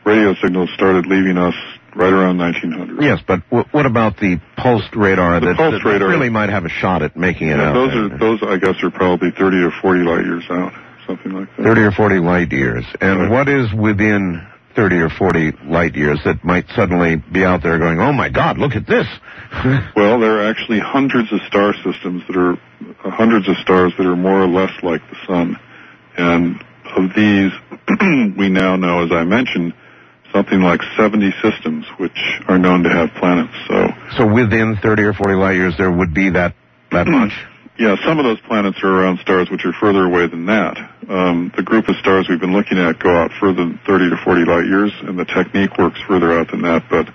radio signals started leaving us right around 1900. Yes, but what about the pulsed radar that really might have a shot at making it out? Those, I guess, are probably 30 or 40 light years out, something like that. 30 or 40 light years. And what is within 30 or 40 light years that might suddenly be out there going, oh my God, look at this? Well, there are actually hundreds of star systems hundreds of stars that are more or less like the sun. And of these, we now know, as I mentioned, something like 70 systems which are known to have planets. So within 30 or 40 light years, there would be that much? Yeah, some of those planets are around stars which are further away than that. The group of stars we've been looking at go out further than 30 to 40 light years, and the technique works further out than that, but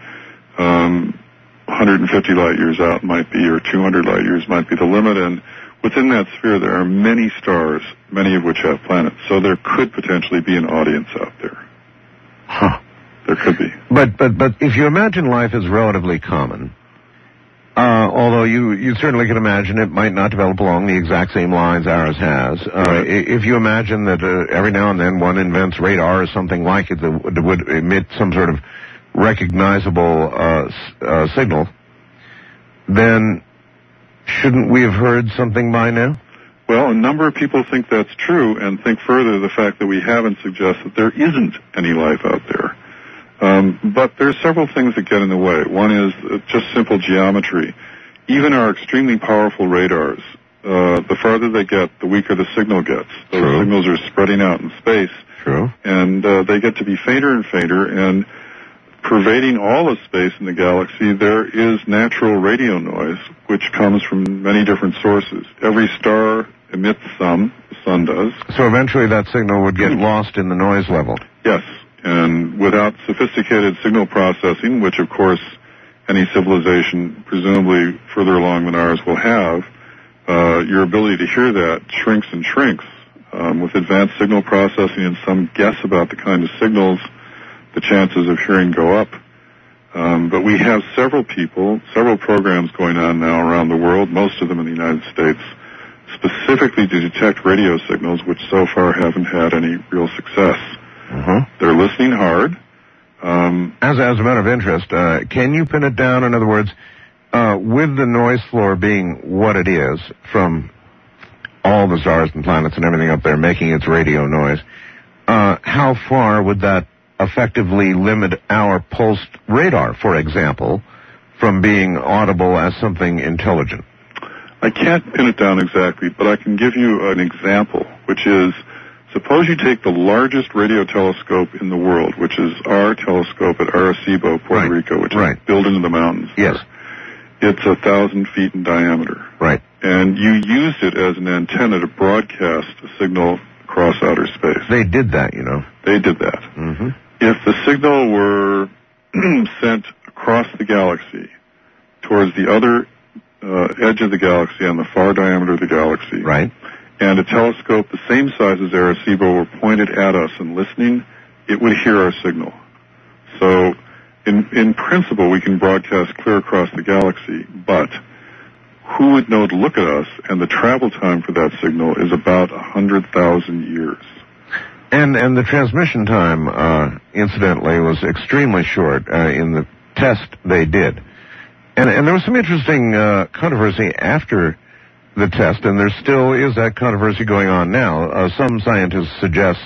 150 light years out might be, or 200 light years might be the limit, and within that sphere there are many stars, many of which have planets, so there could potentially be an audience out there. Huh. There could be. But if you imagine life as relatively common, although you certainly can imagine it might not develop along the exact same lines ours has. Right. If you imagine that every now and then one invents radar or something like it that would emit some sort of recognizable signal, then shouldn't we have heard something by now? Well, a number of people think that's true and think further the fact that we haven't suggests that there isn't any life out there. But there's several things that get in the way. One is just simple geometry. Even our extremely powerful radars, the farther they get, the weaker the signal gets. Those True. signals are spreading out in space. True. And they get to be fainter and fainter, and pervading all of space in the galaxy, there is natural radio noise, which comes from many different sources. Every star emits some, the sun does. So eventually that signal would get lost in the noise level. Yes. And without sophisticated signal processing, which of course any civilization presumably further along than ours will have, your ability to hear that shrinks and shrinks. With advanced signal processing and some guess about the kind of signals, the chances of hearing go up. But we have several programs going on now around the world, most of them in the United States, specifically to detect radio signals, which so far haven't had any real success. They're listening hard. As a matter of interest, can you pin it down? In other words, with the noise floor being what it is from all the stars and planets and everything up there making its radio noise, how far would that effectively limit our pulsed radar, for example, from being audible as something intelligent? I can't pin it down exactly, but I can give you an example, which is, suppose you take the largest radio telescope in the world, which is our telescope at Arecibo, Puerto Rico, which is built into the mountains. Yes. It's 1,000 feet in diameter. Right. And you used it as an antenna to broadcast a signal across outer space. They did that, you know. They did that. If the signal were sent across the galaxy towards the other edge of the galaxy on the far diameter of the galaxy, right, and a telescope the same size as Arecibo were pointed at us and listening, it would hear our signal. So, in principle, we can broadcast clear across the galaxy, but who would know to look at us? And the travel time for that signal is about 100,000 years. And the transmission time, incidentally, was extremely short in the test they did. And there was some interesting controversy after the test, and there still is that controversy going on now. Some scientists suggest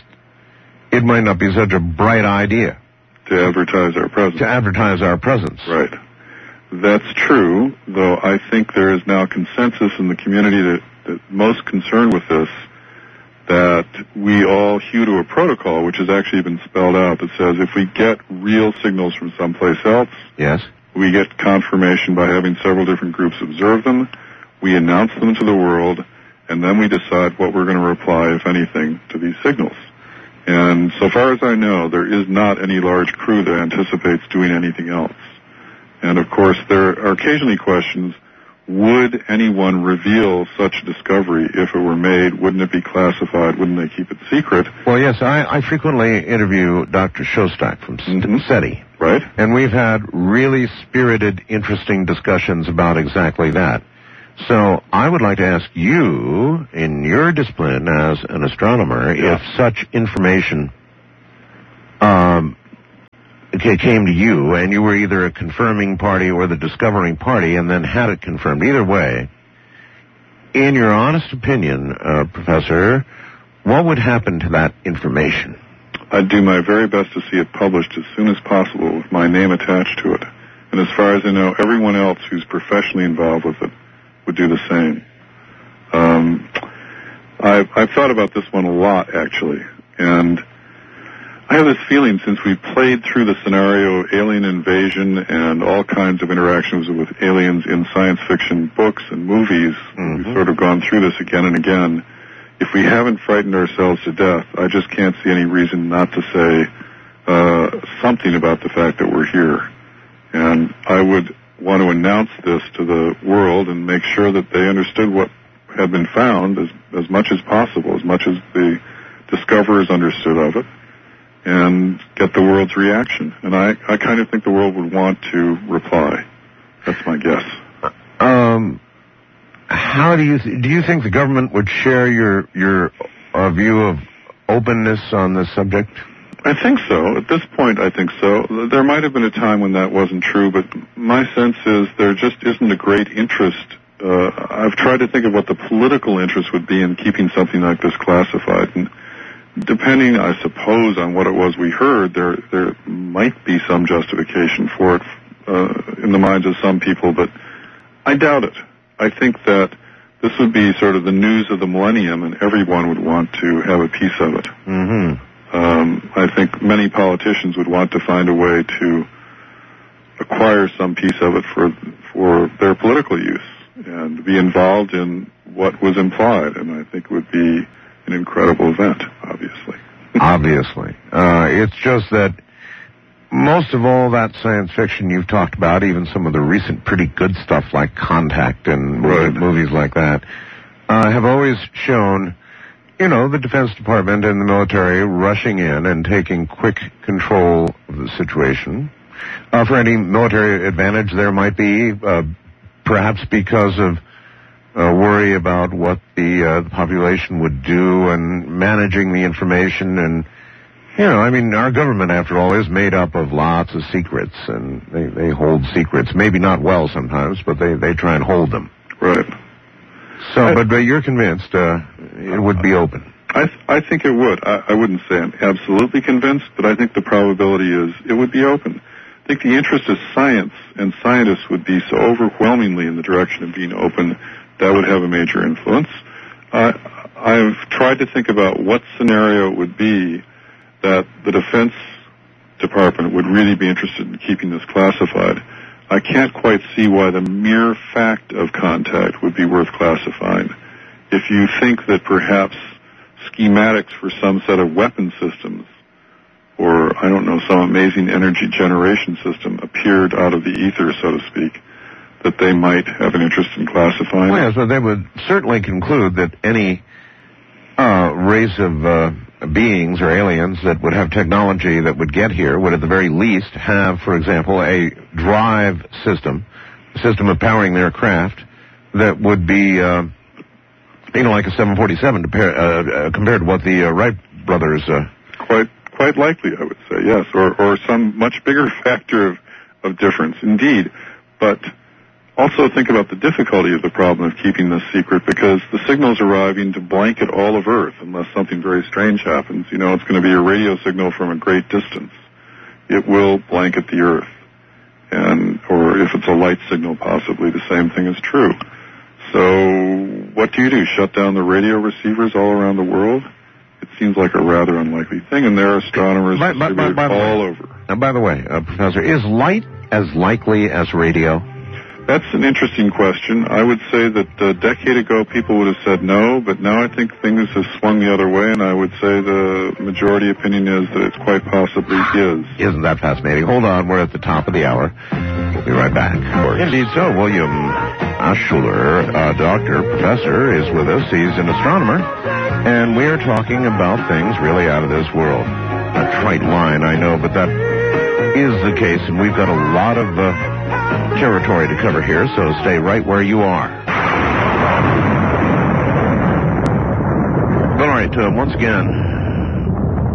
it might not be such a bright idea to advertise our presence. Right. That's true, though I think there is now consensus in the community that most concerned with this, that we all hew to a protocol, which has actually been spelled out, that says if we get real signals from someplace else, yes, we get confirmation by having several different groups observe them, we announce them to the world, and then we decide what we're going to reply, if anything, to these signals. And so far as I know, there is not any large crew that anticipates doing anything else. And of course, there are occasionally questions, would anyone reveal such a discovery if it were made? Wouldn't it be classified? Wouldn't they keep it secret? Well, yes, I frequently interview Dr. Shostak from SETI. Right. And we've had really spirited, interesting discussions about exactly that. So I would like to ask you, in your discipline as an astronomer, if such information came to you, and you were either a confirming party or the discovering party, and then had it confirmed. Either way, in your honest opinion, Professor, what would happen to that information? I'd do my very best to see it published as soon as possible with my name attached to it. And as far as I know, everyone else who's professionally involved with it would do the same. I've thought about this one a lot, actually, and I have this feeling since we played through the scenario of alien invasion and all kinds of interactions with aliens in science fiction books and movies, we've sort of gone through this again and again. If we haven't frightened ourselves to death, I just can't see any reason not to say something about the fact that we're here. And I would want to announce this to the world and make sure that they understood what had been found as much as possible, as much as the discoverers understood of it, and get the world's reaction. And I kind of think the world would want to reply. That's my guess. How do you think the government would share your view of openness on this subject? I think so. At this point, I think so. There might have been a time when that wasn't true, but my sense is there just isn't a great interest. I've tried to think of what the political interest would be in keeping something like this classified, and depending, I suppose, on what it was we heard, there might be some justification for it in the minds of some people, but I doubt it. I think that this would be sort of the news of the millennium, and everyone would want to have a piece of it. I think many politicians would want to find a way to acquire some piece of it for their political use and be involved in what was implied, and I think it would be an incredible event, obviously. Obviously. It's just that most of all that science fiction you've talked about, even some of the recent pretty good stuff like Contact and movies like that, have always shown, the Defense Department and the military rushing in and taking quick control of the situation. For any military advantage there might be, perhaps because of worry about what the population would do and managing the information. And, our government, after all, is made up of lots of secrets, and they hold secrets. Maybe not well sometimes, but they try and hold them. Right. So, but you're convinced it would be open. I think it would. I wouldn't say I'm absolutely convinced, but I think the probability is it would be open. I think the interest of science and scientists would be so overwhelmingly in the direction of being open that would have a major influence. I've tried to think about what scenario it would be that the Defense Department would really be interested in keeping this classified. I can't quite see why the mere fact of contact would be worth classifying. If you think that perhaps schematics for some set of weapon systems or, some amazing energy generation system appeared out of the ether, so to speak, that they might have an interest in classifying. Well, yeah, so they would certainly conclude that any race of beings or aliens that would have technology that would get here would at the very least have, for example, a drive system of powering their craft that would be, like a 747 compared to what the Wright brothers... Quite likely, I would say, yes, or some much bigger factor of difference, indeed. But also think about the difficulty of the problem of keeping this secret, because the signal's arriving to blanket all of Earth unless something very strange happens. It's going to be a radio signal from a great distance. It will blanket the Earth. Or if it's a light signal, possibly the same thing is true. So what do? Shut down the radio receivers all around the world? It seems like a rather unlikely thing, and there are astronomers all over. Now, by the way, Professor, is light as likely as radio? That's an interesting question. I would say that a decade ago people would have said no, but now I think things have swung the other way, and I would say the majority opinion is that it quite possibly is. Isn't that fascinating? Hold on, we're at the top of the hour. We'll be right back. Indeed so. William Schuller, doctor, professor, is with us. He's an astronomer, and we are talking about things really out of this world. A trite line, I know, but that is the case, and we've got a lot of territory to cover here, so stay right where you are. All right, once again,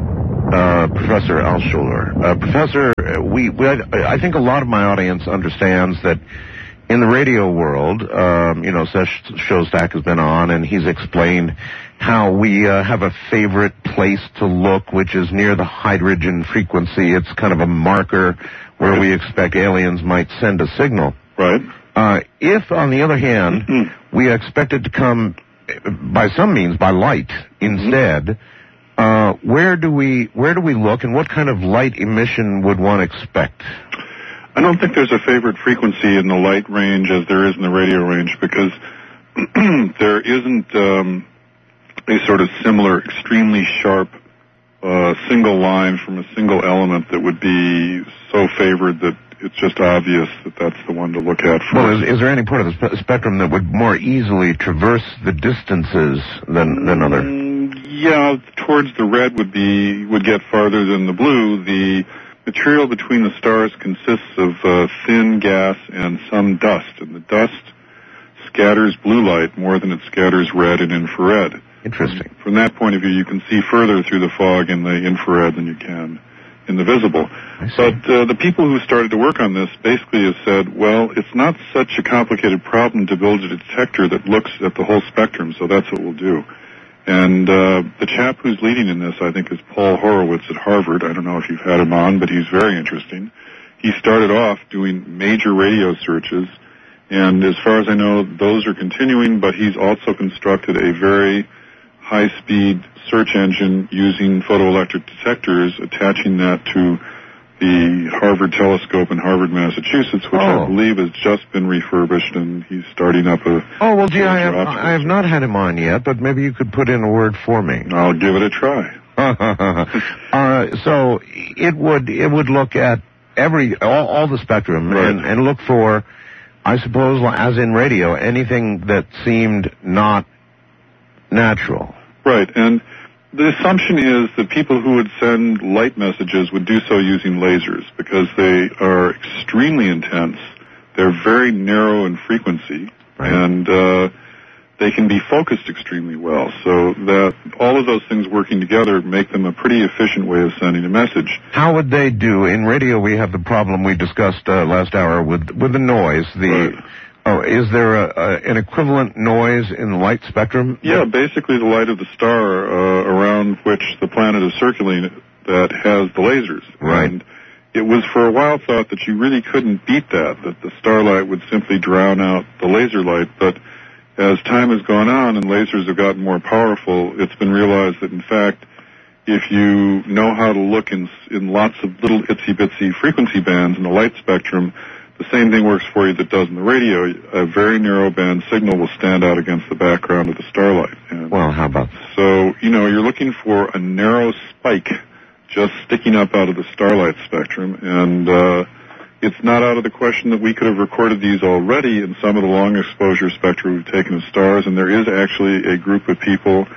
Professor Altshuler. Professor, I think a lot of my audience understands that in the radio world, Sesh Shostak has been on, and he's explained how we have a favorite place to look, which is near the hydrogen frequency. It's kind of a marker where we expect aliens might send a signal. Right. If, on the other hand, we expect it to come by some means by light instead, where do we look, and what kind of light emission would one expect? I don't think there's a favorite frequency in the light range as there is in the radio range, because there isn't a sort of similar, extremely sharp single line from a single element that would be so favored that it's just obvious that that's the one to look at first. Well, is there any part of the spectrum that would more easily traverse the distances than other? Yeah, towards the red would get farther than the blue. The material between the stars consists of thin gas and some dust, and the dust scatters blue light more than it scatters red and infrared. Interesting. From that point of view, you can see further through the fog in the infrared than you can in the visible. But the people who started to work on this basically have said, well, it's not such a complicated problem to build a detector that looks at the whole spectrum, so that's what we'll do. And the chap who's leading in this, I think, is Paul Horowitz at Harvard. I don't know if you've had him on, but he's very interesting. He started off doing major radio searches, and as far as I know, those are continuing, but he's also constructed a very high-speed search engine using photoelectric detectors, attaching that to the Harvard telescope in Harvard, Massachusetts, which I believe has just been refurbished, and he's starting up a... Oh, well, gee, I have not had him on yet, but maybe you could put in a word for me. I'll give it a try. So it would look at all the spectrum, right, and look for, I suppose, as in radio, anything that seemed not natural. Right, and the assumption is that people who would send light messages would do so using lasers, because they are extremely intense, they're very narrow in frequency, right, and they can be focused extremely well, so that all of those things working together make them a pretty efficient way of sending a message. How would they do? In radio, we have the problem we discussed last hour with the noise. Right. Oh, is there an equivalent noise in the light spectrum? Yeah, basically the light of the star around which the planet is circulating that has the lasers. Right. And it was for a while thought that you really couldn't beat that the starlight would simply drown out the laser light, but as time has gone on and lasers have gotten more powerful, it's been realized that, in fact, if you know how to look in lots of little itsy-bitsy frequency bands in the light spectrum, the same thing works for you that does in the radio. A very narrow band signal will stand out against the background of the starlight. And well, how about that? So, you're looking for a narrow spike just sticking up out of the starlight spectrum, and it's not out of the question that we could have recorded these already in some of the long exposure spectra we've taken of stars, and there is actually a group of people,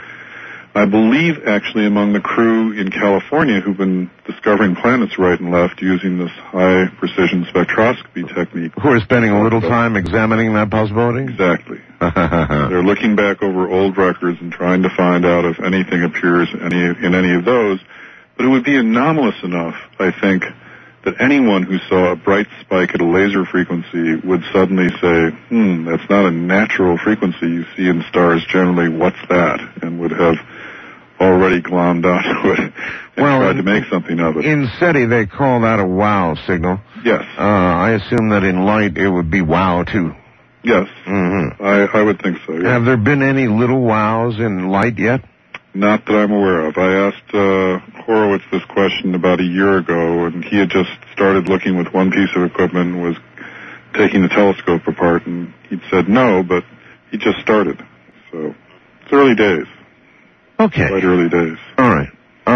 I believe actually among the crew in California, who've been discovering planets right and left using this high precision spectroscopy technique. Who are spending a little time examining that possibility? Exactly. They're looking back over old records and trying to find out if anything appears in any of those. But it would be anomalous enough, I think, that anyone who saw a bright spike at a laser frequency would suddenly say, that's not a natural frequency you see in stars generally, what's that? And would have already glommed onto it and tried to make something of it. In SETI, they call that a wow signal. Yes. I assume that in light it would be wow, too. Yes. Mm-hmm. I would think so, yeah. Have there been any little wows in light yet? Not that I'm aware of. I asked Horowitz this question about a year ago, and he had just started looking with one piece of equipment and was taking the telescope apart, and he'd said no, but he just started. So it's early days. Okay. Quite early days. All right.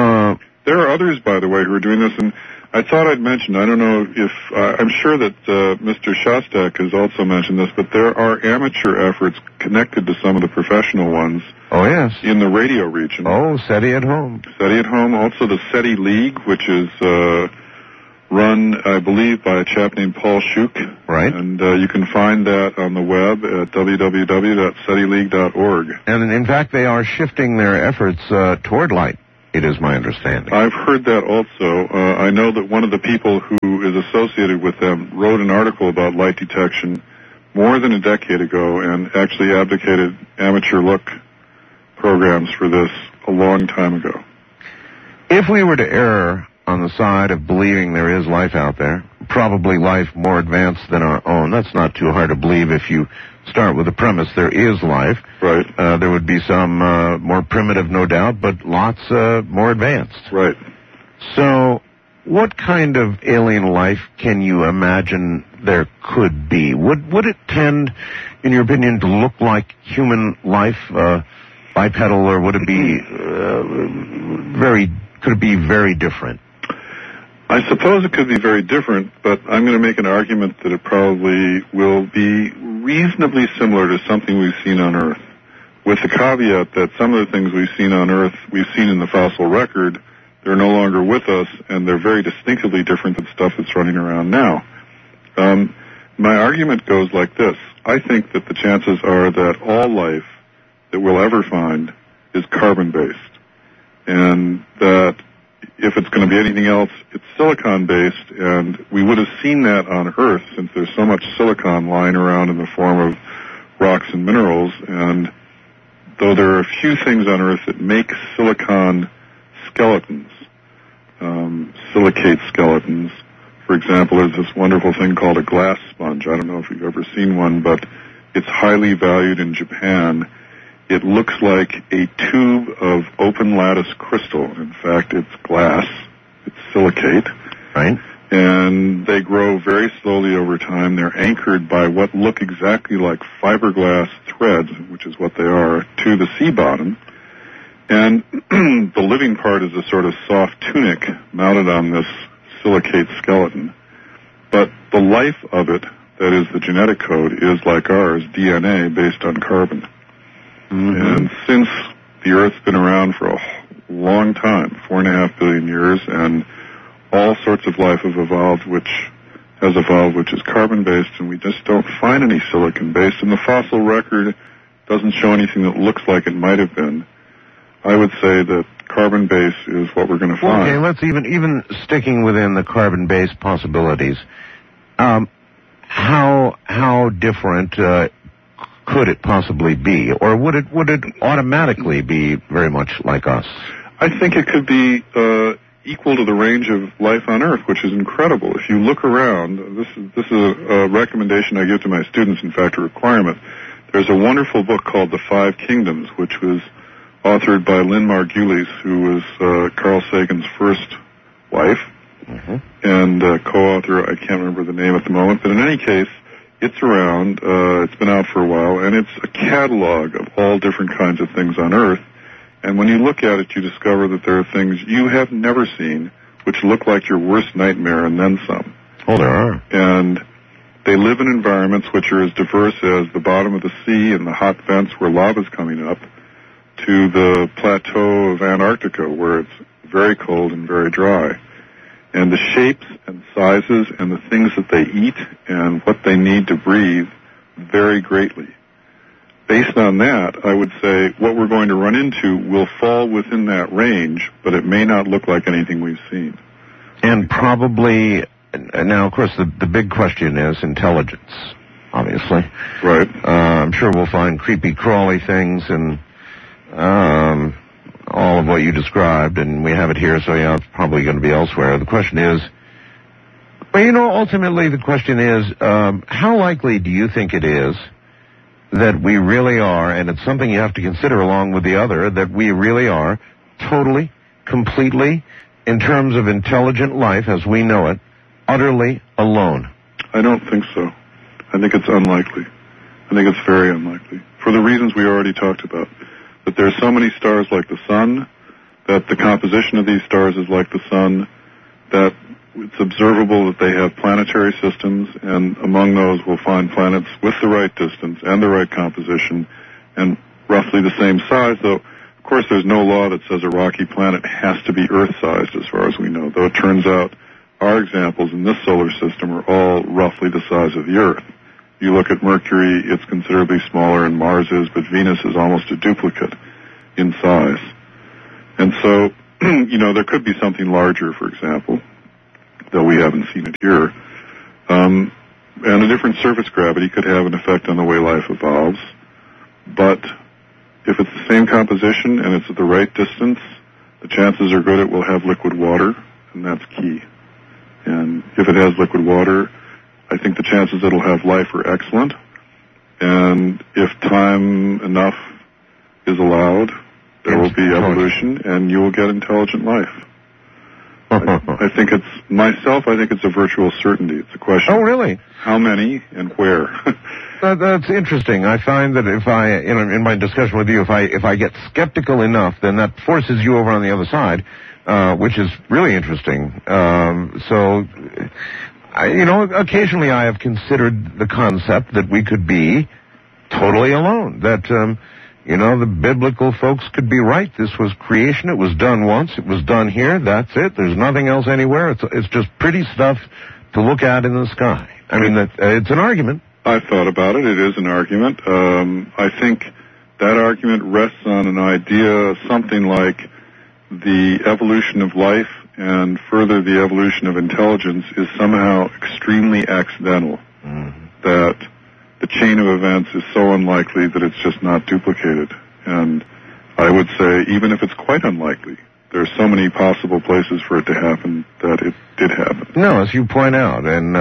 There are others, by the way, who are doing this, and I thought I'd mention, I don't know if, I'm sure that Mr. Shostak has also mentioned this, but there are amateur efforts connected to some of the professional ones. Oh, yes. In the radio region. Oh, SETI at Home. SETI at Home, also the SETI League, which is run, I believe, by a chap named Paul Schuch. Right. And you can find that on the web at www.setileague.org. And in fact, they are shifting their efforts toward light. It is my understanding. I've heard that also. I know that one of the people who is associated with them wrote an article about light detection more than a decade ago and actually advocated amateur look programs for this a long time ago. If we were to err on the side of believing there is life out there, probably life more advanced than our own, that's not too hard to believe if you start with the premise there is life. Right. There would be some more primitive, no doubt, but lots more advanced. Right. So what kind of alien life can you imagine there could be? Would it tend, in your opinion, to look like human life, bipedal, or would it be could it be very different? I suppose it could be very different, but I'm going to make an argument that it probably will be reasonably similar to something we've seen on Earth, with the caveat that some of the things we've seen on Earth, we've seen in the fossil record, they're no longer with us, and they're very distinctively different than stuff that's running around now. My argument goes like this. I think that the chances are that all life that we'll ever find is carbon-based, and that if it's going to be anything else, it's silicon-based, and we would have seen that on Earth since there's so much silicon lying around in the form of rocks and minerals, and though there are a few things on Earth that make silicon skeletons, silicate skeletons. For example, there's this wonderful thing called a glass sponge. I don't know if you've ever seen one, but it's highly valued in Japan. It looks like a tube of open lattice crystal. In fact, it's glass. It's silicate. Right. And they grow very slowly over time. They're anchored by what look exactly like fiberglass threads, which is what they are, to the sea bottom. And the living part is a sort of soft tunic mounted on this silicate skeleton. But the life of it, that is the genetic code, is like ours, DNA based on carbon. Mm-hmm. And since the Earth's been around for a long time, 4.5 billion years, and all sorts of life has evolved, which is carbon-based, and we just don't find any silicon-based, and the fossil record doesn't show anything that looks like it might have been. I would say that carbon-based is what we're going to find. Okay, let's even sticking within the carbon-based possibilities. How different could it possibly be, or would it automatically be very much like us? I think it could be equal to the range of life on Earth, which is incredible. If you look around, this is a recommendation I give to my students, in fact, a requirement. There's a wonderful book called The Five Kingdoms, which was authored by Lynn Margulies, who was Carl Sagan's first wife, and co-author, I can't remember the name at the moment, but in any case, it's around, it's been out for a while, and it's a catalog of all different kinds of things on Earth. And when you look at it, you discover that there are things you have never seen which look like your worst nightmare and then some. Oh, there are. And they live in environments which are as diverse as the bottom of the sea and the hot vents where lava's coming up to the plateau of Antarctica where it's very cold and very dry. And the shapes and sizes and the things that they eat and what they need to breathe vary greatly. Based on that, I would say what we're going to run into will fall within that range, but it may not look like anything we've seen. And probably, now, of course, the big question is intelligence, obviously. Right. I'm sure we'll find creepy, crawly things and all of what you described, and we have it here, so yeah, it's probably going to be elsewhere. The question is, well, ultimately the question is, how likely do you think it is that we really are, and it's something you have to consider along with the other, that we really are totally, completely, in terms of intelligent life as we know it, utterly alone? I don't think so. I think it's unlikely. I think it's very unlikely, for the reasons we already talked about. That there are so many stars like the sun, that the composition of these stars is like the sun, that it's observable that they have planetary systems, and among those we'll find planets with the right distance and the right composition and roughly the same size, though, of course, there's no law that says a rocky planet has to be Earth-sized as far as we know, though it turns out our examples in this solar system are all roughly the size of the Earth. You look at Mercury, it's considerably smaller, and Mars is, but Venus is almost a duplicate in size. And so there could be something larger, for example, though we haven't seen it here. And a different surface gravity could have an effect on the way life evolves. But if it's the same composition and it's at the right distance, the chances are good it will have liquid water, and that's key. And if it has liquid water, I think the chances it'll have life are excellent. And if time enough is allowed, there will be evolution, and you will get intelligent life. I think it's a virtual certainty. It's a question. Oh, really? How many and where? That's interesting. I find that if I, in my discussion with you, if I get skeptical enough, then that forces you over on the other side, which is really interesting. Occasionally I have considered the concept that we could be totally alone. That, the biblical folks could be right. This was creation. It was done once. It was done here. That's it. There's nothing else anywhere. It's just pretty stuff to look at in the sky. I mean, it's an argument. I've thought about it. It is an argument. I think that argument rests on an idea, something like the evolution of life and further the evolution of intelligence is somehow extremely accidental. Mm-hmm. That the chain of events is so unlikely that it's just not duplicated. And I would say, even if it's quite unlikely, there are so many possible places for it to happen that it did happen. No, as you point out, and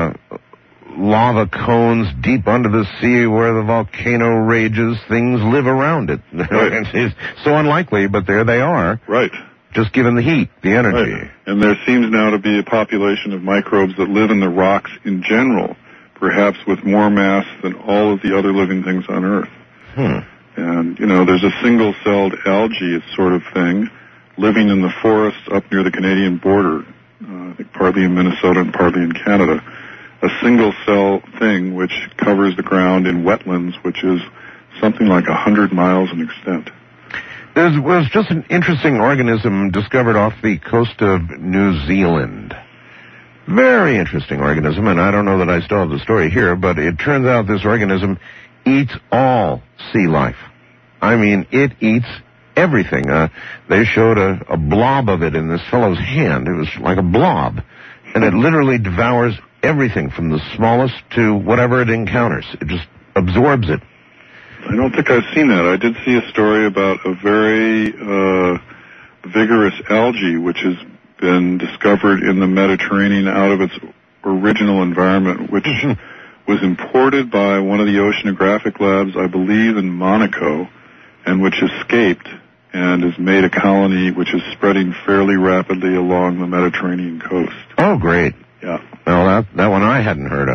lava cones deep under the sea where the volcano rages, things live around it. Right. It's so unlikely, but there they are. Right. Just given the heat, the energy. Right. And there seems now to be a population of microbes that live in the rocks in general, perhaps with more mass than all of the other living things on Earth. And, there's a single-celled algae sort of thing living in the forests up near the Canadian border, I think partly in Minnesota and partly in Canada. A single-cell thing which covers the ground in wetlands, which is something like 100 miles in extent. There was just an interesting organism discovered off the coast of New Zealand. Very interesting organism, and I don't know that I still have the story here, but it turns out this organism eats all sea life. I mean, it eats everything. They showed a blob of it in this fellow's hand. It was like a blob, and it literally devours everything from the smallest to whatever it encounters. It just absorbs it. I don't think I've seen that. I did see a story about a very vigorous algae which has been discovered in the Mediterranean out of its original environment, which was imported by one of the oceanographic labs, I believe, in Monaco, and which escaped and has made a colony which is spreading fairly rapidly along the Mediterranean coast. Oh, great. Yeah. Well, that one I hadn't heard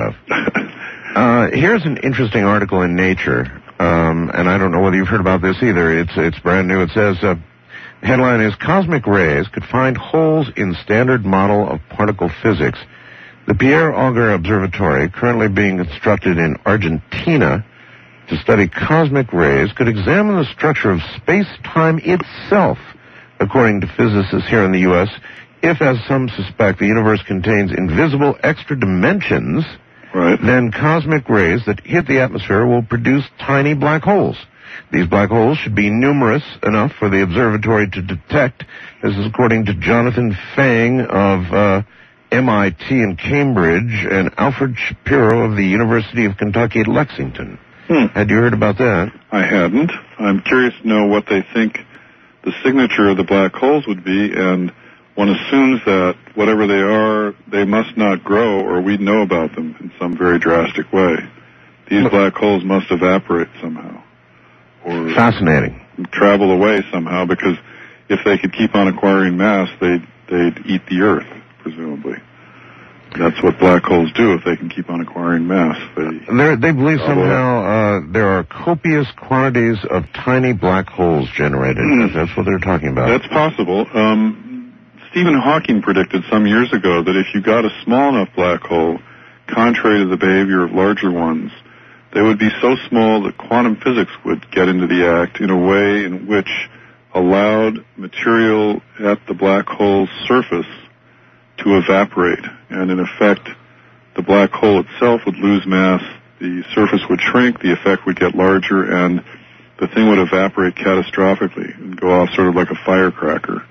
of. Here's an interesting article in Nature, and I don't know whether you've heard about this either. It's brand new. It says, headline is, Cosmic Rays Could Find Holes in Standard Model of Particle Physics. The Pierre Auger Observatory, currently being constructed in Argentina to study cosmic rays, could examine the structure of space-time itself, according to physicists here in the U.S., if, as some suspect, the universe contains invisible extra dimensions, right, then cosmic rays that hit the atmosphere will produce tiny black holes. These black holes should be numerous enough for the observatory to detect. This is according to Jonathan Fang of MIT in Cambridge and Alfred Shapiro of the University of Kentucky at Lexington. Had you heard about that? I hadn't. I'm curious to know what they think the signature of the black holes would be, and one assumes that whatever they are, they must not grow, or we'd know about them in some very drastic way. These black holes must evaporate somehow. Or fascinating. Travel away somehow, because if they could keep on acquiring mass, they'd eat the Earth, presumably. That's what black holes do if they can keep on acquiring mass. They believe somehow there are copious quantities of tiny black holes generated. That's what they're talking about. That's possible. Stephen Hawking predicted some years ago that if you got a small enough black hole, contrary to the behavior of larger ones, they would be so small that quantum physics would get into the act in a way in which allowed material at the black hole's surface to evaporate. And in effect, the black hole itself would lose mass, the surface would shrink, the effect would get larger, and the thing would evaporate catastrophically and go off sort of like a firecracker.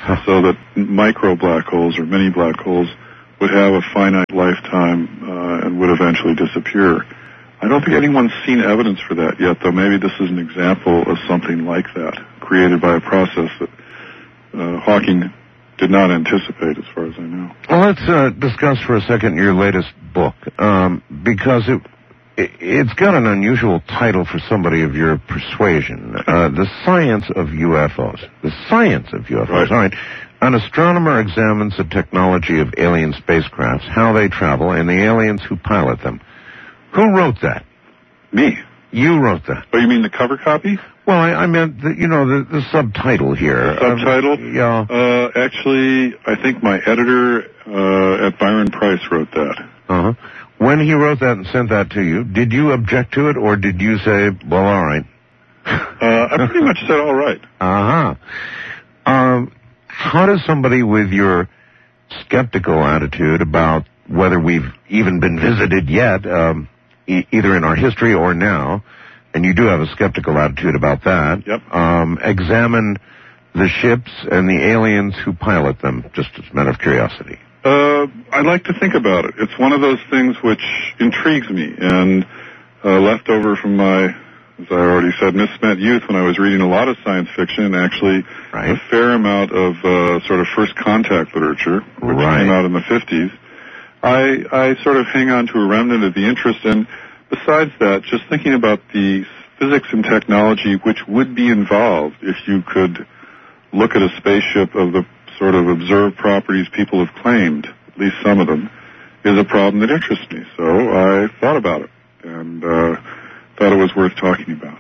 so that micro black holes or mini black holes would have a finite lifetime and would eventually disappear. I don't think anyone's seen evidence for that yet, though maybe this is an example of something like that, created by a process that Hawking did not anticipate, as far as I know. Well, let's discuss for a second your latest book, because it's got an unusual title for somebody of your persuasion. The Science of UFOs. The Science of UFOs. Right. All right. An astronomer examines the technology of alien spacecrafts, how they travel, and the aliens who pilot them. Who wrote that? Me. You wrote that. Oh, you mean the cover copy? Well, I meant, the subtitle here. The subtitle? Yeah. Actually, I think my editor at Byron Price wrote that. Uh-huh. When he wrote that and sent that to you, did you object to it, or did you say, well, all right? I pretty much said all right. Uh-huh. How does somebody with your skeptical attitude about whether we've even been visited yet, either in our history or now, and you do have a skeptical attitude about that, yep. Examine the ships and the aliens who pilot them, just as a matter of curiosity? I like to think about it. It's one of those things which intrigues me, and left over from my, as I already said, misspent youth when I was reading a lot of science fiction, and actually a fair amount of sort of first contact literature, which came out in the 50s. I sort of hang on to a remnant of the interest, and besides that, just thinking about the physics and technology which would be involved if you could look at a spaceship of the sort of observed properties people have claimed, at least some of them, is a problem that interests me. So I thought about it and thought it was worth talking about.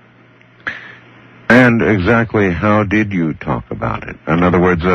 And exactly how did you talk about it? In other words,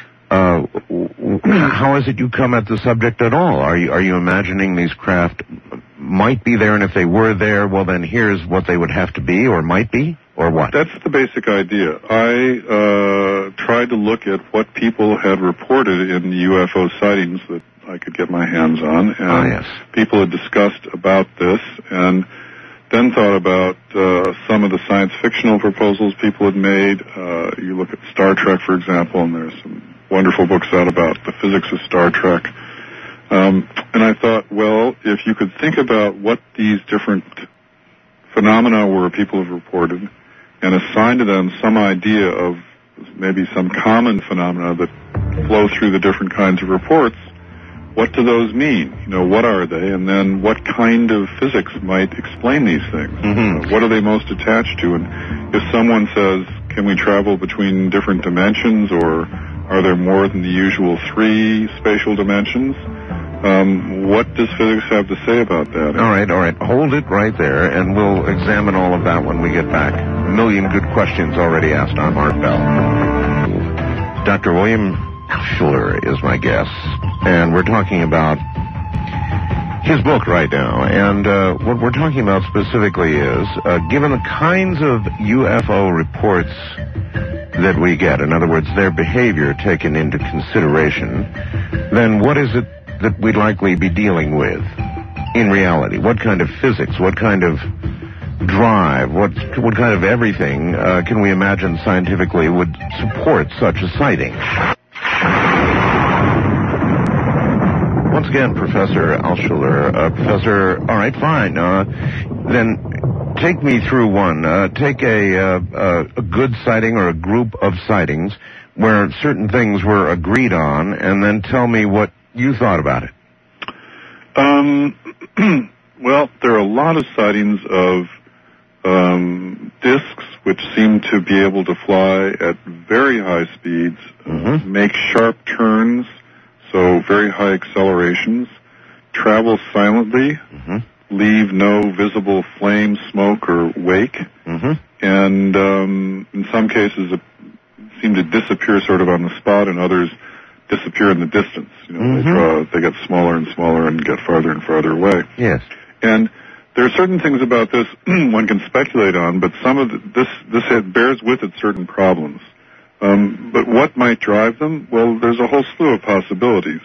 how is it you come at the subject at all? Are you imagining these craft might be there, and if they were there, well, then here's what they would have to be, or might be, or what? That's the basic idea. I tried to look at what people had reported in UFO sightings that I could get my hands on, and people had discussed about this, and then thought about some of the science fictional proposals people had made. You look at Star Trek, for example, and there's some wonderful books out about the physics of Star Trek. And I thought, well, if you could think about what these different phenomena were people have reported and assign to them some idea of maybe some common phenomena that flow through the different kinds of reports, what do those mean? What are they? And then what kind of physics might explain these things? Mm-hmm. What are they most attached to? And if someone says, can we travel between different dimensions, or are there more than the usual 3 spatial dimensions? What does physics have to say about that? All right. Hold it right there, and we'll examine all of that when we get back. A million good questions already asked. I'm Art Bell. Dr. William Altshuler is my guest, and we're talking about his book right now. And what we're talking about specifically is, given the kinds of UFO reports that we get, in other words, their behavior taken into consideration, then what is it that we'd likely be dealing with in reality? What kind of physics, what kind of drive, what kind of everything can we imagine scientifically would support such a sighting? Once again, Professor Altshuler. Professor, all right, fine. Then take me through one. Take a good sighting or a group of sightings where certain things were agreed on, and then tell me what you thought about it. Well, there are a lot of sightings of discs which seem to be able to fly at very high speeds, make sharp turns, so very high accelerations, travel silently, leave no visible flame, smoke, or wake, and in some cases seem to disappear sort of on the spot, and others disappear in the distance. They get smaller and smaller and get farther and farther away. Yes. And there are certain things about this one can speculate on, but some of this bears with it certain problems. But what might drive them? Well, there's a whole slew of possibilities.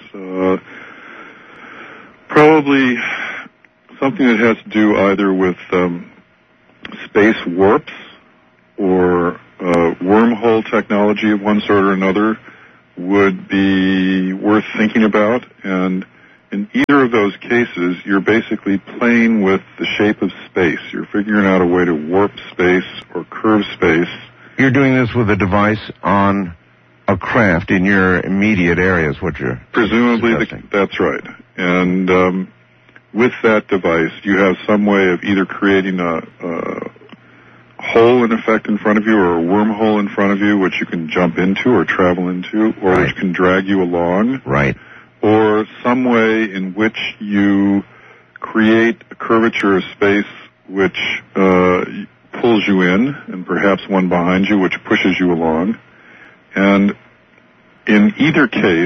Probably something that has to do either with space warps or wormhole technology of one sort or another. would be worth thinking about, and in either of those cases, you're basically playing with the shape of space. You're figuring out a way to warp space or curve space. You're doing this with a device on a craft in your immediate areas, what you're presumably that's right. And with that device, you have some way of either creating a hole, in effect, in front of you, or a wormhole in front of you, which you can jump into or travel into, or which can drag you along. Right. Or some way in which you create a curvature of space which pulls you in, and perhaps one behind you which pushes you along. And in either case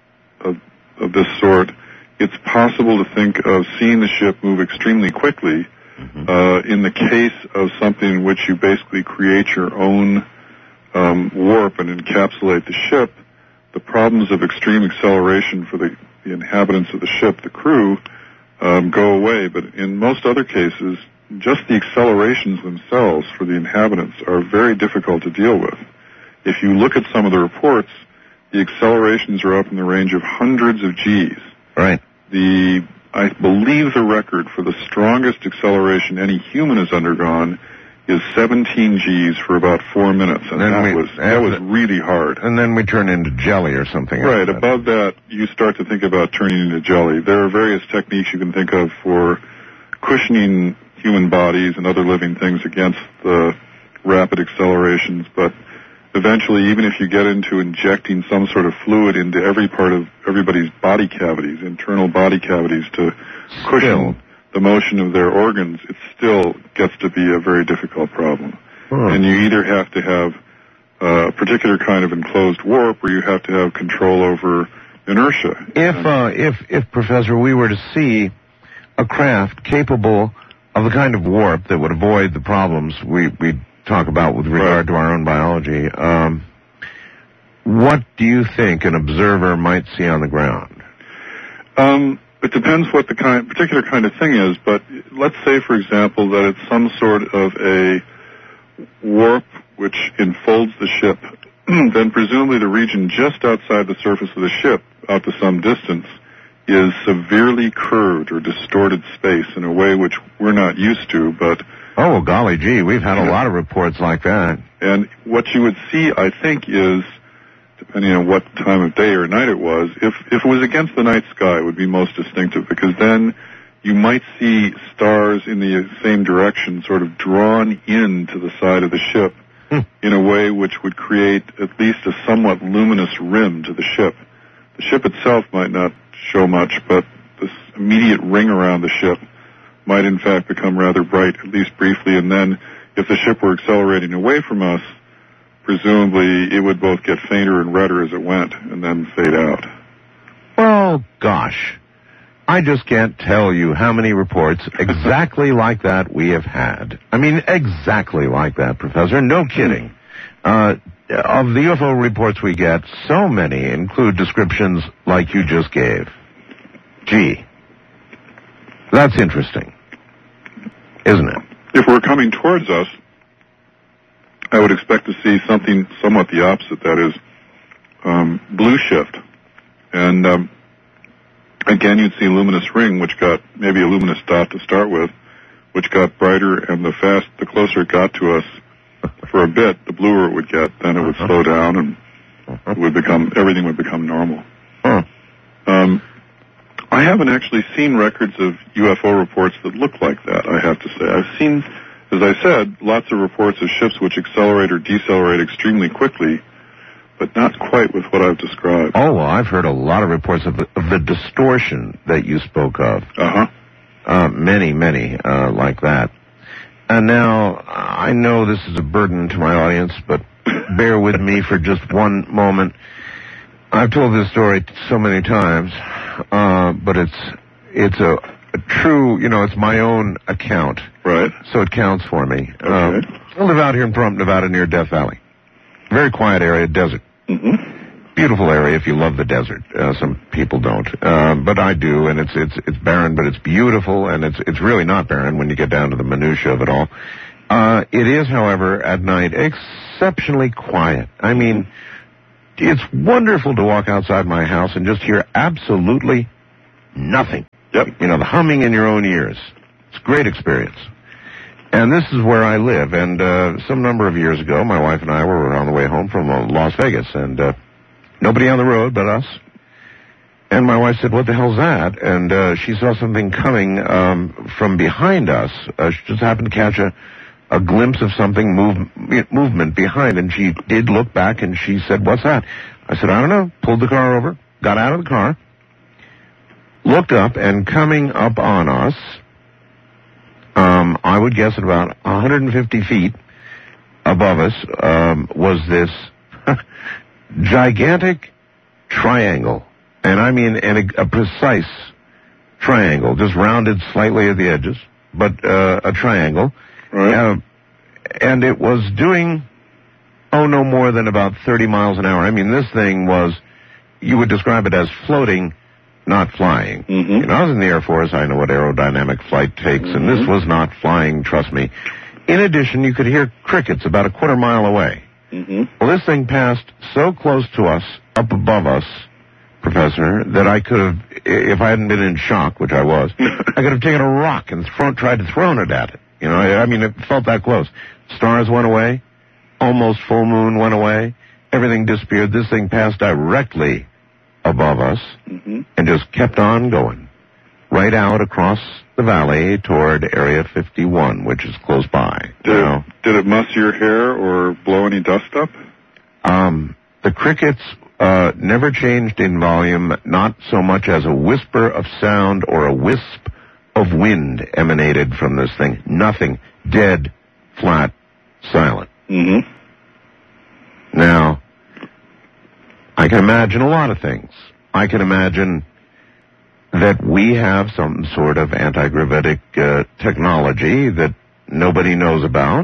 of this sort, it's possible to think of seeing the ship move extremely quickly. In the case of something in which you basically create your own warp and encapsulate the ship, the problems of extreme acceleration for the inhabitants of the ship, the crew, go away. But in most other cases, just the accelerations themselves for the inhabitants are very difficult to deal with. If you look at some of the reports, the accelerations are up in the range of hundreds of Gs. Right. I believe the record for the strongest acceleration any human has undergone is 17 Gs for about 4 minutes, and that was really hard. And then we turn into jelly or something. Right. Above that, you start to think about turning into jelly. There are various techniques you can think of for cushioning human bodies and other living things against the rapid accelerations, but eventually, even if you get into injecting some sort of fluid into every part of everybody's body cavities, internal body cavities, to cushion the motion of their organs, it still gets to be a very difficult problem. And you either have to have a particular kind of enclosed warp, or you have to have control over inertia. If Professor, we were to see a craft capable of the kind of warp that would avoid the problems we talk about with regard to our own biology, what do you think an observer might see on the ground? It depends what the particular kind of thing is, but let's say, for example, that it's some sort of a warp which enfolds the ship. Then presumably the region just outside the surface of the ship, out to some distance, is severely curved or distorted space in a way which we're not used to, but... Oh, well, golly gee, we've had a lot of reports like that. And what you would see, I think, is, depending on what time of day or night it was, if it was against the night sky, it would be most distinctive, because then you might see stars in the same direction sort of drawn into the side of the ship in a way which would create at least a somewhat luminous rim to the ship. The ship itself might not show much, but this immediate ring around the ship might in fact become rather bright, at least briefly, and then if the ship were accelerating away from us, presumably it would both get fainter and redder as it went, and then fade out. Well, gosh, I just can't tell you how many reports exactly like that we have had. I mean, exactly like that, Professor, no kidding. Of the UFO reports we get, so many include descriptions like you just gave. Gee, that's interesting, isn't it? If we're coming towards us, I would expect to see something somewhat the opposite, that is, blue shift. And again, you'd see a luminous ring, which got maybe a luminous dot to start with, which got brighter, and the closer it got to us for a bit, the bluer it would get. Then it would slow down, and everything would become normal. I haven't actually seen records of UFO reports that look like that, I have to say. I've seen, as I said, lots of reports of ships which accelerate or decelerate extremely quickly, but not quite with what I've described. Oh, well, I've heard a lot of reports of the distortion that you spoke of. Many like that. And now, I know this is a burden to my audience, but bear with me for just one moment. I've told this story so many times, but it's a true, it's my own account. Right. So it counts for me. Okay. I live out here in Pahrump, Nevada, near Death Valley. Very quiet area, desert. Mm-hmm. Beautiful area if you love the desert. Some people don't, but I do, and it's barren, but it's beautiful, and it's really not barren when you get down to the minutia of it all. It is, however, at night exceptionally quiet. I mean, It's wonderful to walk outside my house and just hear absolutely nothing. Yep. You know, the humming in your own ears. It's a great experience. And this is where I live. And some number of years ago, my wife and I were on the way home from Las Vegas, and nobody on the road but us. And my wife said, "What the hell's that?" And she saw something coming from behind us. She just happened to catch a glimpse of something movement behind, and she did look back, and she said, "What's that?" I said, "I don't know." Pulled the car over, got out of the car, looked up, and coming up on us, I would guess at about 150 feet above us, was this gigantic triangle. And I mean a precise triangle, just rounded slightly at the edges, but a triangle. Right. And it was doing, no more than about 30 miles an hour. I mean, this thing was, you would describe it as floating, not flying. Mm-hmm. You know, I was in the Air Force. I know what aerodynamic flight takes, and this was not flying, trust me. In addition, you could hear crickets about a quarter mile away. Mm-hmm. Well, this thing passed so close to us, up above us, Professor, that I could have, if I hadn't been in shock, which I was, I could have taken a rock and tried to throw it at it. You know, I mean, it felt that close. Stars went away. Almost full moon went away. Everything disappeared. This thing passed directly above us and just kept on going right out across the valley toward Area 51, which is close by. Did it muss your hair or blow any dust up? The crickets never changed in volume, not so much as a whisper of sound or a wisp of wind emanated from this thing. Nothing. Dead, flat, silent. Mm-hmm. Now, I can imagine a lot of things. I can imagine that we have some sort of anti-gravitic technology that nobody knows about.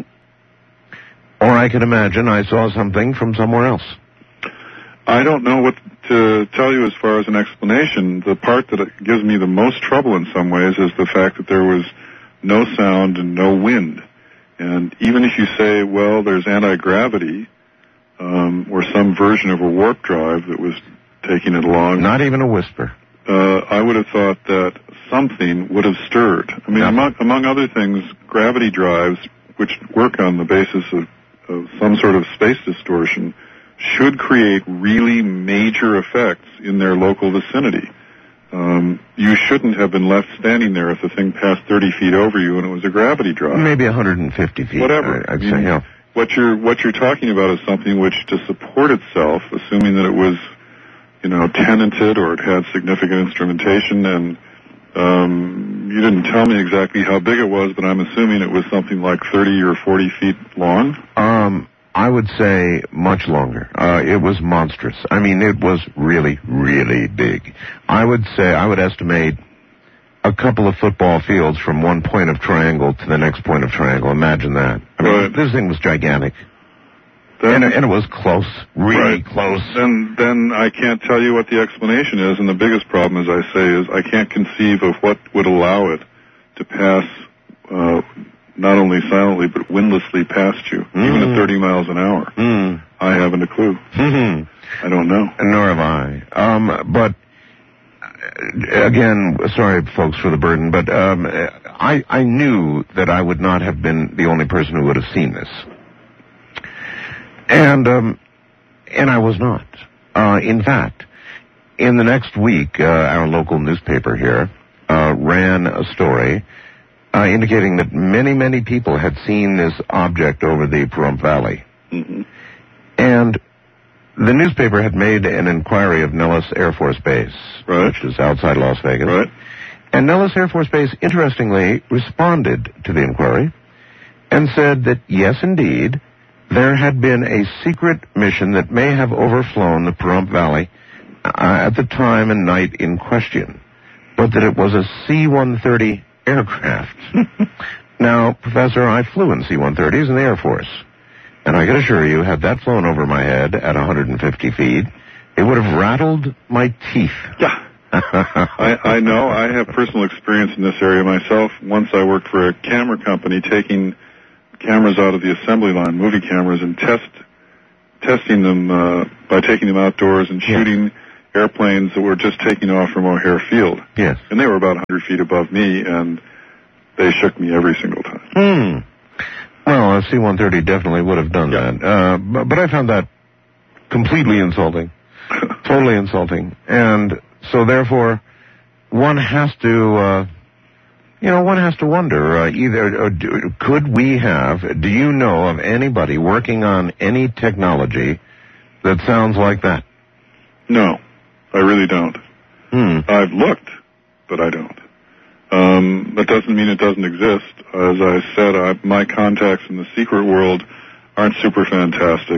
Or I can imagine I saw something from somewhere else. I don't know what to tell you as far as an explanation. The part that gives me the most trouble in some ways is the fact that there was no sound and no wind. And even if you say, well, there's anti-gravity, or some version of a warp drive that was taking it along. Not even a whisper. I would have thought that something would have stirred. I mean, among other things, gravity drives, which work on the basis of some sort of space distortion, should create really major effects in their local vicinity. You shouldn't have been left standing there if the thing passed 30 feet over you and it was a gravity drive. Maybe 150 feet. Whatever. I'd say, yeah. What you're talking about is something which, to support itself, assuming that it was, tenanted or it had significant instrumentation, and you didn't tell me exactly how big it was, but I'm assuming it was something like 30 or 40 feet long. I would say much longer. It was monstrous. I mean, it was really, really big. I would estimate a couple of football fields from one point of triangle to the next point of triangle. Imagine that. I mean, this thing was gigantic. And it was close, really close. Then I can't tell you what the explanation is, and the biggest problem, as I say, is I can't conceive of what would allow it to pass not only silently, but windlessly past you, even at 30 miles an hour. I haven't a clue. I don't know. Nor have I. But, again, sorry, folks, for the burden, but I knew that I would not have been the only person who would have seen this. And I was not. In fact, in the next week, our local newspaper here ran a story indicating that many, many people had seen this object over the Pahrump Valley. And the newspaper had made an inquiry of Nellis Air Force Base, which is outside Las Vegas. Right. And Nellis Air Force Base, interestingly, responded to the inquiry and said that, yes, indeed, there had been a secret mission that may have overflown the Pahrump Valley at the time and night in question, but that it was a C-130 aircraft. Now, Professor, I flew in C-130s in the Air Force, and I can assure you, had that flown over my head at 150 feet, it would have rattled my teeth. Yeah. I know. I have personal experience in this area myself. Once I worked for a camera company taking cameras out of the assembly line, movie cameras, and testing them by taking them outdoors and shooting airplanes that were just taking off from O'Hare Field. Yes. And they were about 100 feet above me, and they shook me every single time. Well, a C-130 definitely would have done that. But I found that completely insulting. Totally insulting. And so, therefore, one has to, one has to wonder, could we have, do you know of anybody working on any technology that sounds like that? No, I really don't. I've looked, but I don't. That doesn't mean it doesn't exist. As I said, my contacts in the secret world aren't super fantastic.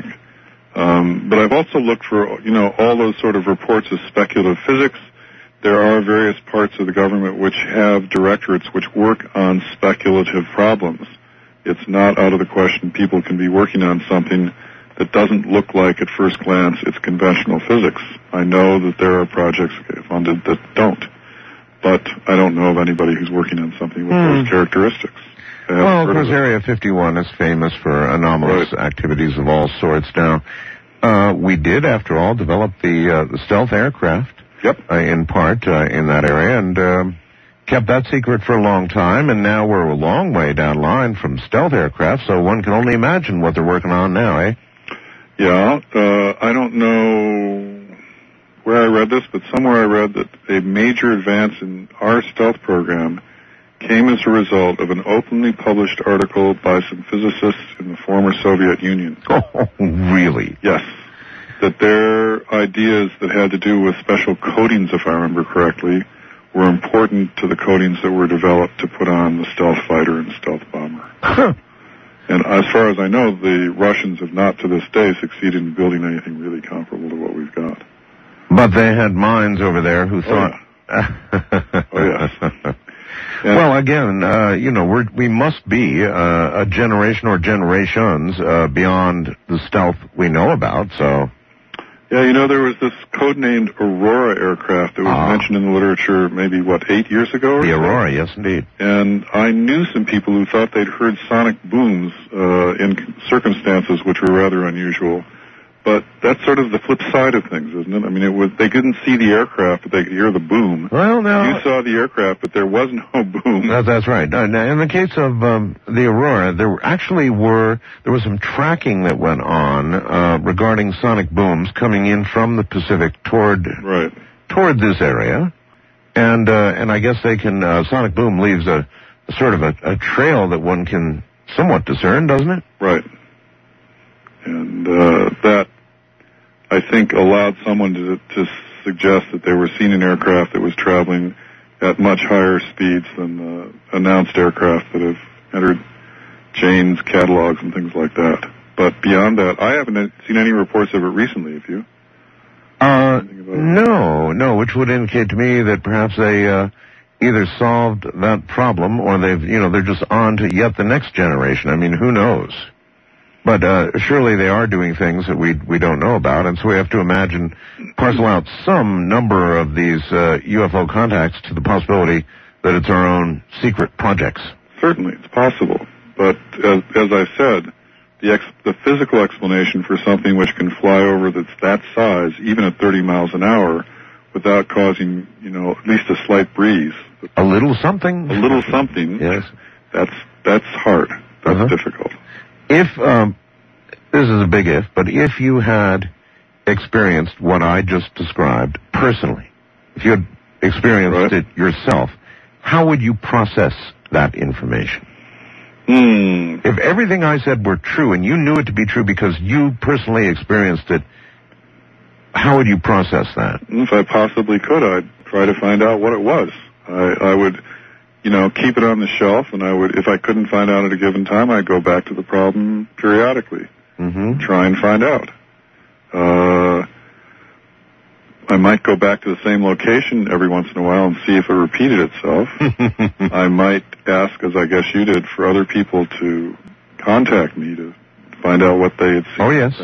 But I've also looked for, all those sort of reports of speculative physics. There are various parts of the government which have directorates which work on speculative problems. It's not out of the question people can be working on something that doesn't look like, at first glance, it's conventional physics. I know that there are projects funded that don't. But I don't know of anybody who's working on something with those characteristics. Well, of course, Area 51 is famous for anomalous activities of all sorts. Now, we did, after all, develop the stealth aircraft. Yep. In part, in that area, and kept that secret for a long time, and now we're a long way down line from stealth aircraft, so one can only imagine what they're working on now, eh? Yeah, I don't know where I read this, but somewhere I read that a major advance in our stealth program came as a result of an openly published article by some physicists in the former Soviet Union. Oh, really? Yes. That their ideas that had to do with special coatings, if I remember correctly, were important to the coatings that were developed to put on the stealth fighter and stealth bomber. And as far as I know, the Russians have not to this day succeeded in building anything really comparable to what we've got. But they had minds over there who thought... Oh, yes. Well, again, we must be a generation or generations beyond the stealth we know about, so... Yeah, there was this code-named Aurora aircraft that was mentioned in the literature maybe, 8 years ago? The Aurora, yes, indeed. And I knew some people who thought they'd heard sonic booms in circumstances which were rather unusual. But that's sort of the flip side of things, isn't it? I mean, they couldn't see the aircraft, but they could hear the boom. Well, no. You saw the aircraft, but there was no boom. That's right. Now, in the case of the Aurora, there was some tracking that went on regarding sonic booms coming in from the Pacific toward this area, and I guess they can. Sonic boom leaves a sort of a trail that one can somewhat discern, doesn't it? Right. And that, I think, allowed someone to suggest that they were seeing an aircraft that was traveling at much higher speeds than the announced aircraft that have entered Jane's catalogs and things like that. But beyond that, I haven't seen any reports of it recently, have you? No, which would indicate to me that perhaps they either solved that problem or they're just on to yet the next generation. I mean, who knows? But surely they are doing things that we don't know about, and so we have to parcel out some number of these UFO contacts to the possibility that it's our own secret projects. Certainly, it's possible. But as I said, the physical explanation for something which can fly over that's that size, even at 30 miles an hour, without causing, at least a slight breeze. A little something? A little something. Yes. That's hard. That's difficult. If, this is a big if, but if you had experienced what I just described personally, if you had experienced it yourself, how would you process that information? If everything I said were true and you knew it to be true because you personally experienced it, how would you process that? If I possibly could, I'd try to find out what it was. I would, keep it on the shelf, and if I couldn't find out at a given time, I'd go back to the problem periodically, try and find out. I might go back to the same location every once in a while and see if it repeated itself. I might ask, as I guess you did, for other people to contact me to find out what they had seen. Oh, yes.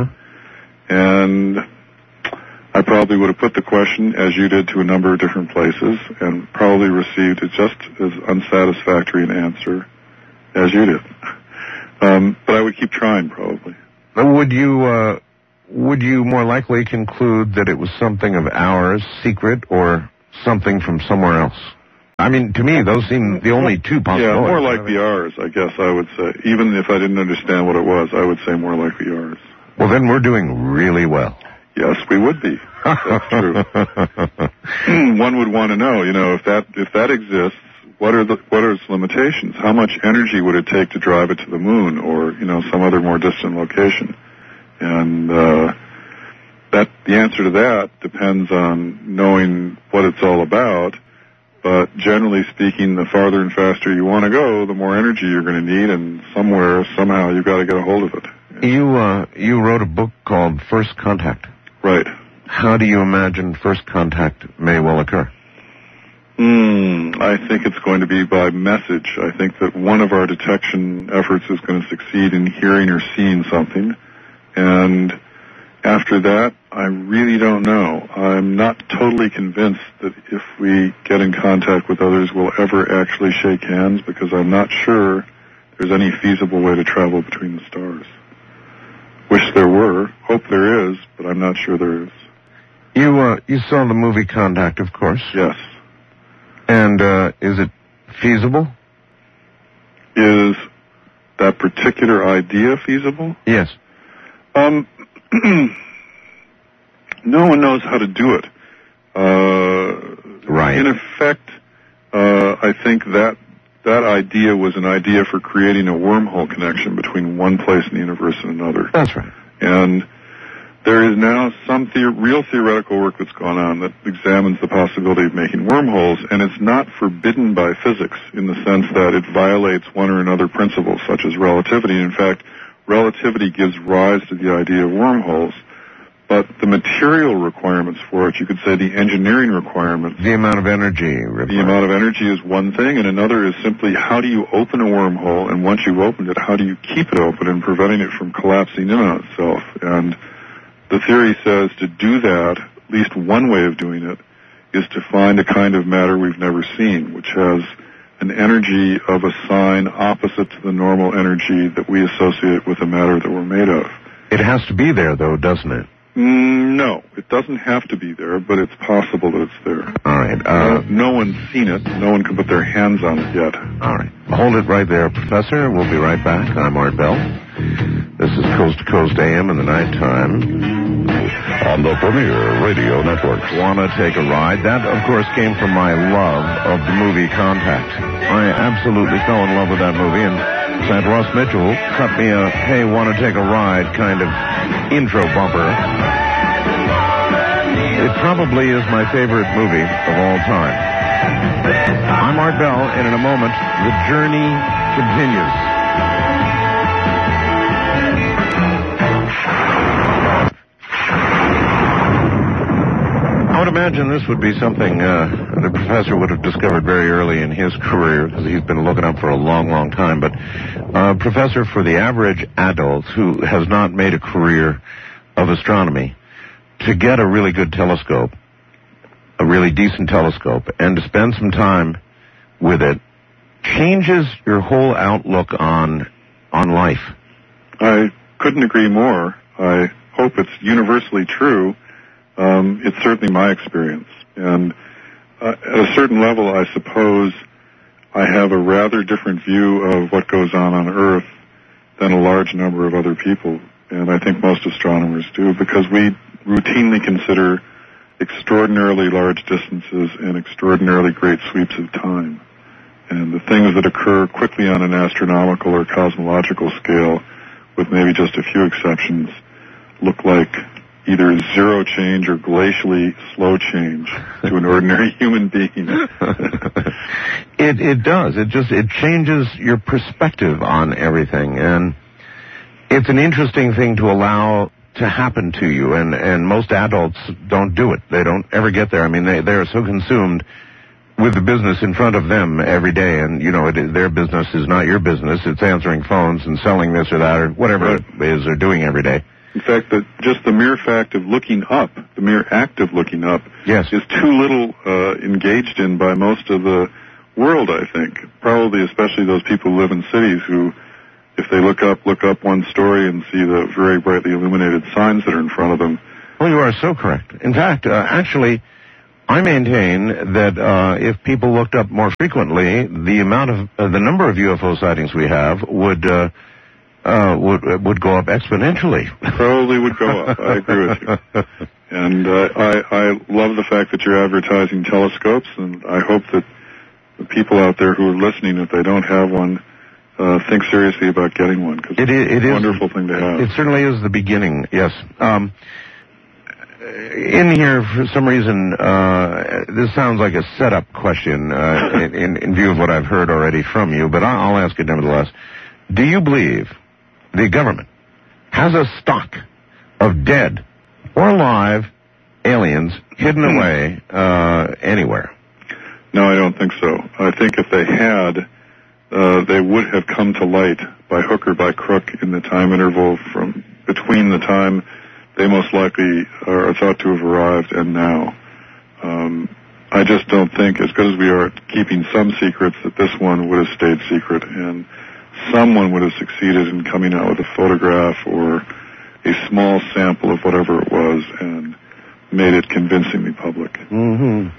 And I probably would have put the question, as you did, to a number of different places and probably received just as unsatisfactory an answer as you did. But I would keep trying, probably. Would you would you more likely conclude that it was something of ours, secret, or something from somewhere else? I mean, to me, those seem the only two possibilities. Yeah, more likely ours, I guess I would say. Even if I didn't understand what it was, I would say more likely ours. Well, then we're doing really well. Yes, we would be. That's true. One would want to know, if that exists, what are its limitations? How much energy would it take to drive it to the moon or, some other more distant location? And the answer to that depends on knowing what it's all about. But generally speaking, the farther and faster you want to go, the more energy you're going to need, and somehow, you've got to get a hold of it. You wrote a book called First Contact. Right. How do you imagine first contact may well occur? I think it's going to be by message. I think that one of our detection efforts is going to succeed in hearing or seeing something. And after that, I really don't know. I'm not totally convinced that if we get in contact with others, we'll ever actually shake hands, because I'm not sure there's any feasible way to travel between the stars. Wish there were. Hope there is, but I'm not sure there is. You saw the movie Contact, of course. Yes. And is it feasible? Is that particular idea feasible? Yes. No one knows how to do it. Right. In effect, I think that idea was an idea for creating a wormhole connection between one place in the universe and another. That's right. And there is now some real theoretical work that's gone on that examines the possibility of making wormholes, and it's not forbidden by physics in the sense that it violates one or another principle, such as relativity. In fact, relativity gives rise to the idea of wormholes, but the material requirements for it, you could say the engineering requirements. The amount of energy required. The amount of energy is one thing, and another is simply how do you open a wormhole, and once you've opened it, how do you keep it open and preventing it from collapsing in on itself? And the theory says to do that, at least one way of doing it, is to find a kind of matter we've never seen, which has an energy of a sign opposite to the normal energy that we associate with the matter that we're made of. It has to be there, though, doesn't it? No, it doesn't have to be there, but it's possible that it's there. All right. No one's seen it. No one can put their hands on it yet. All right. Hold it right there, Professor. We'll be right back. I'm Art Bell. This is Coast to Coast AM in the nighttime on the Premier Radio Network. Want to take a ride? That, of course, came from my love of the movie Contact. I absolutely fell in love with that movie, and St. Ross Mitchell cut me a, hey, want to take a ride kind of intro bumper. It probably is my favorite movie of all time. I'm Art Bell, and in a moment, the journey continues. I would imagine this would be something the professor would have discovered very early in his career, because he's been looking up for a long, long time. But, Professor, for the average adult who has not made a career of astronomy, to get a really good telescope, a really decent telescope, and to spend some time with it, changes your whole outlook on life. I couldn't agree more. I hope it's universally true. It's certainly my experience. And at a certain level, I suppose I have a rather different view of what goes on Earth than a large number of other people. And I think most astronomers do, because we routinely consider extraordinarily large distances and extraordinarily great sweeps of time. And the things that occur quickly on an astronomical or cosmological scale, with maybe just a few exceptions, look like either zero change or glacially slow change to an ordinary human being. It does. It changes your perspective on everything, and it's an interesting thing to allow to happen to you, and most adults don't do it. They don't ever get there. I mean, they're so consumed with the business in front of them every day, and, their business is not your business. It's answering phones and selling this or that or whatever it is they're doing every day. In fact, just the mere fact of looking up, the mere act of looking up, yes, is too little engaged in by most of the world, I think. Probably especially those people who live in cities who, if they look up one story and see the very brightly illuminated signs that are in front of them. Well, you are so correct. In fact, actually, I maintain that if people looked up more frequently, the number of UFO sightings we have would go up exponentially. Probably would go up. I agree with you. And I love the fact that you're advertising telescopes, and I hope that the people out there who are listening, if they don't have one, think seriously about getting one, because it's a wonderful thing to have. It certainly is the beginning, yes. In here, for some reason, this sounds like a setup question in view of what I've heard already from you, but I'll ask it nevertheless. Do you believe the government has a stock of dead or alive aliens hidden away anywhere? No, I don't think so. I think if they had, they would have come to light by hook or by crook in the time interval from between the time they most likely are thought to have arrived and now. I just don't think, as good as we are at keeping some secrets, that this one would have stayed secret, and someone would have succeeded in coming out with a photograph or a small sample of whatever it was and made it convincingly public. Mm-hmm.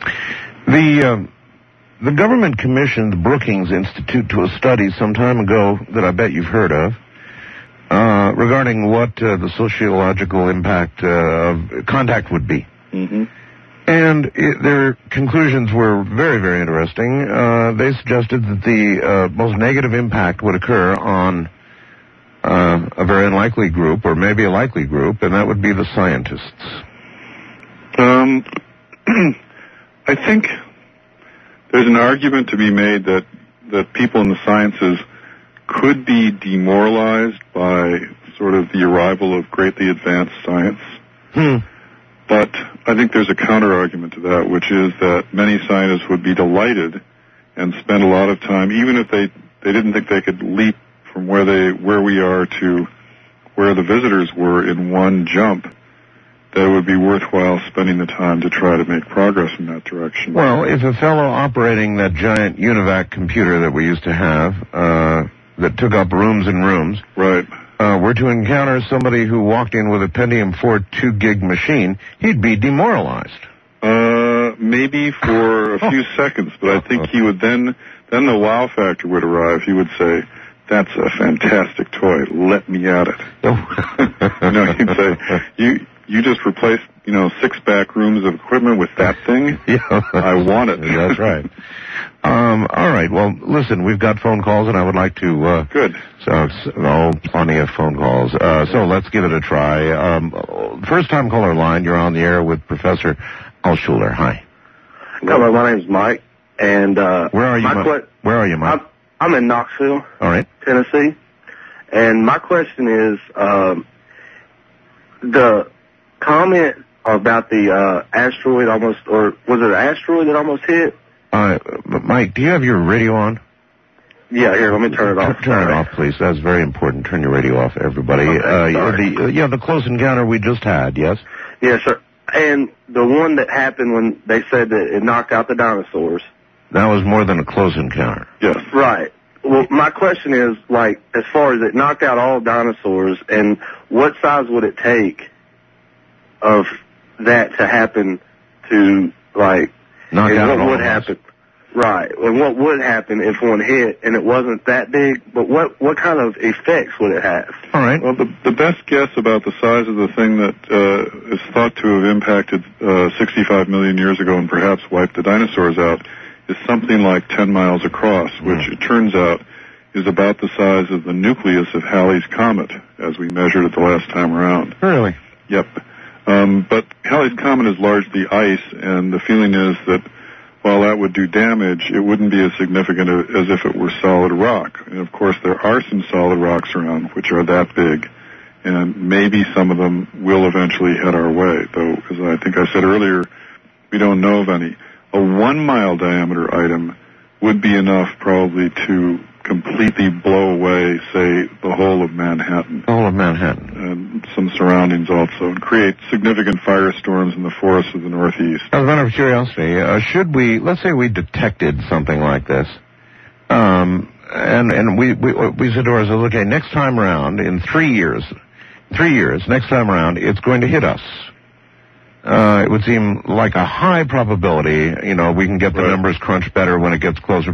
The government commissioned the Brookings Institute to a study some time ago that I bet you've heard of, regarding what the sociological impact of contact would be. Mm-hmm. And their conclusions were very, very interesting. They suggested that the most negative impact would occur on a very unlikely group, or maybe a likely group, and that would be the scientists. I think there's an argument to be made that people in the sciences could be demoralized by sort of the arrival of greatly advanced science. But I think there's a counter-argument to that, which is that many scientists would be delighted and spend a lot of time, even if they didn't think they could leap from where we are to where the visitors were in one jump, that it would be worthwhile spending the time to try to make progress in that direction. Well, if a fellow operating that giant UNIVAC computer that we used to have, that took up rooms and rooms, right, were to encounter somebody who walked in with a Pentium 4 2-gig machine, he'd be demoralized. Maybe for a few seconds, but I think he would then the wow factor would arrive. He would say, "That's a fantastic toy. Let me at it." He'd say, "You just replaced, 6 back rooms of equipment with that thing? Yeah. I want it." That's right. All right. Well, listen, we've got phone calls, and I would like to... Good. Plenty of phone calls. So let's give it a try. First-time caller line, you're on the air with Professor Altshuler. Hi. Hello, my name's Mike, and... Where are you, Mike? I'm in Knoxville, all right, Tennessee, and my question is, the comment about the asteroid almost, or was it an asteroid that almost hit? Mike, do you have your radio on? Yeah, here, let me turn it off. Turn it off, please. That's very important. Turn your radio off, everybody. Okay, the close encounter we just had, yes? Yes, sir. And the one that happened when they said that it knocked out the dinosaurs. That was more than a close encounter. Yes. Right. Well, my question is, as far as it knocked out all dinosaurs, and what size would it take of that to happen to, knock out what would happen? Right. And what would happen if one hit and it wasn't that big, but what kind of effects would it have? All right. Well, the best guess about the size of the thing that is thought to have impacted 65 million years ago and perhaps wiped the dinosaurs out is something like 10 miles across, which it turns out is about the size of the nucleus of Halley's Comet, as we measured it the last time around. Really? Yep. But Halley's Comet is largely ice, and the feeling is that while that would do damage, it wouldn't be as significant as if it were solid rock. And, of course, there are some solid rocks around which are that big, and maybe some of them will eventually head our way, though, as I think I said earlier, we don't know of any. A 1-mile diameter item would be enough probably to completely blow away, say, the whole of Manhattan. The whole of Manhattan. And some surroundings also, and create significant firestorms in the forests of the Northeast. As a matter of curiosity, let's say we detected something like this, and we said to ourselves, okay, next time around, in 3 years, next time around, it's going to hit us. It would seem like a high probability, we can get the numbers crunched better when it gets closer.